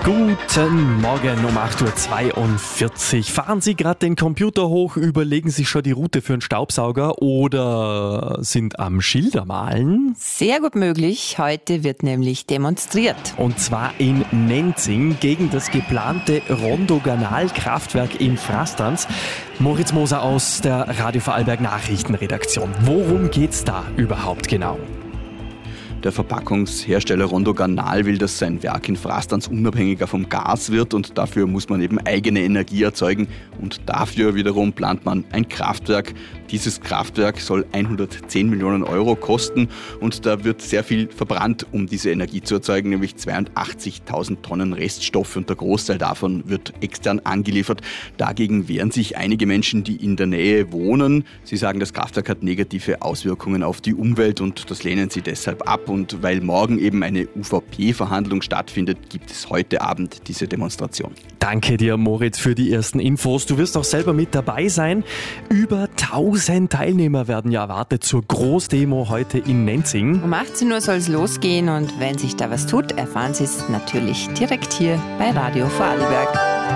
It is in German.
Guten Morgen um 8.42 Uhr. Fahren Sie gerade den Computer hoch, überlegen sich schon die Route für einen Staubsauger oder sind am Schilder malen? Sehr gut möglich. Heute wird nämlich demonstriert. Und zwar in Nenzing gegen das geplante Rondoganal-Kraftwerk in Frastanz. Moritz Moser aus der Radio Vorarlberg Nachrichtenredaktion. Worum geht's da überhaupt genau? Der Verpackungshersteller Rondoganal will, dass sein Werk in Frastanz unabhängiger vom Gas wird und dafür muss man eben eigene Energie erzeugen und dafür wiederum plant man ein Kraftwerk. Dieses Kraftwerk soll 110 Millionen Euro kosten und da wird sehr viel verbrannt, um diese Energie zu erzeugen, nämlich 82.000 Tonnen Reststoffe und der Großteil davon wird extern angeliefert. Dagegen wehren sich einige Menschen, die in der Nähe wohnen. Sie sagen, das Kraftwerk hat negative Auswirkungen auf die Umwelt und das lehnen sie deshalb ab. Und weil morgen eben eine UVP-Verhandlung stattfindet, gibt es heute Abend diese Demonstration. Danke dir, Moritz, für die ersten Infos. Du wirst auch selber mit dabei sein. Über 1000 Teilnehmer werden ja erwartet zur Großdemo heute in Nenzing. Um 18 Uhr soll es losgehen und wenn sich da was tut, erfahren Sie es natürlich direkt hier bei Radio Vorarlberg.